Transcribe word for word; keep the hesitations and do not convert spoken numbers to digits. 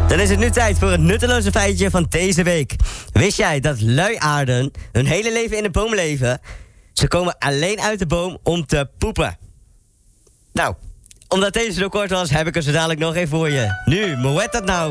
Dan is het nu tijd voor het nutteloze feitje van deze week. Wist jij dat luiaarden hun hele leven in de boom leven? Ze komen alleen uit de boom om te poepen. Nou, omdat deze zo kort was, heb ik er zo dadelijk nog één voor je. Nu, maar hoe heet dat nou?